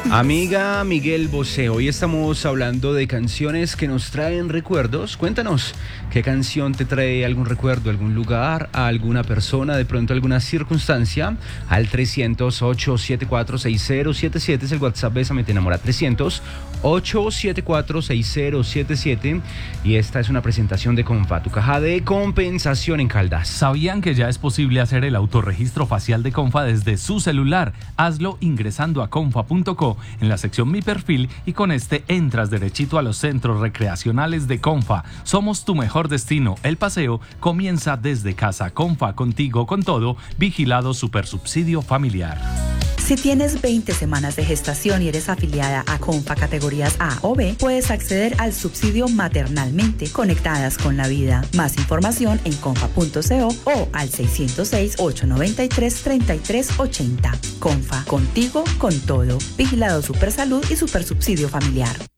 Amiga Miguel Bosé, hoy estamos hablando de canciones que nos traen recuerdos. Cuéntanos, ¿qué canción te trae algún recuerdo, algún lugar, a alguna persona, de pronto alguna circunstancia? Al 300-874-6077 es el WhatsApp de Esa Me Te Enamora, 300-874-6077. Y esta es una presentación de Comfa, tu caja de compensación en Caldas. ¿Sabían que ya es posible hacer el autorregistro facial de Comfa desde su celular? Hazlo ingresando a comfa.co en la sección Mi Perfil y con este entras derechito a los centros recreacionales de Comfa. Somos tu mejor destino. El paseo comienza desde casa. Comfa, contigo con todo. Vigilado Supersubsidio Familiar. Si tienes 20 semanas de gestación y eres afiliada a Comfa categorías A o B, puedes acceder al subsidio maternalmente conectadas con la vida. Más información en comfa.co o al 606-893-3380. Comfa, contigo con todo. Vigilado Supersalud y Supersubsidio Familiar.